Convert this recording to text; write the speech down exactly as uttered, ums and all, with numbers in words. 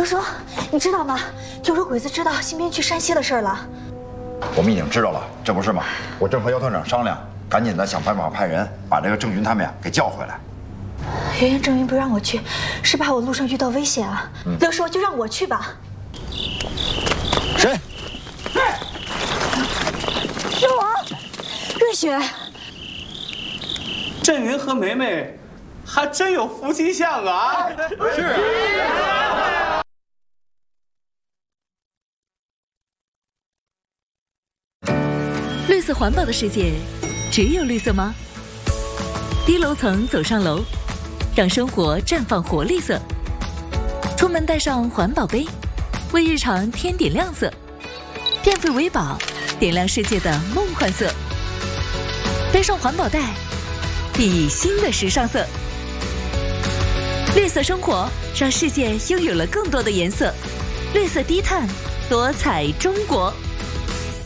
叔，你知道吗？听说鬼子知道新兵去山西的事了。 我们已经知道了，这不是吗？我正和姚团长商量，赶紧的想办法派人把这个郑云他们呀给叫回来。 圆圆郑云不让我去，是怕我路上遇到危险啊。嗯、刘叔，就让我去吧。 谁？ 是我，瑞雪。 郑云和梅梅还真有夫妻相啊！是。 绿色环保的世界，只有绿色吗？低楼层走上楼，让生活绽放活力色。出门带上环保杯，为日常添点亮色。变废为宝，点亮世界的梦幻色。背上环保袋，熠熠新的时尚色。绿色生活，让世界拥有了更多的颜色。绿色低碳，多彩中国。